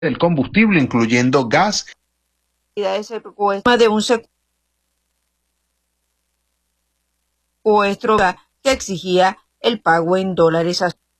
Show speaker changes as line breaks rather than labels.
del combustible, incluyendo gas.
De un secuestro que exigía el pago en dólares.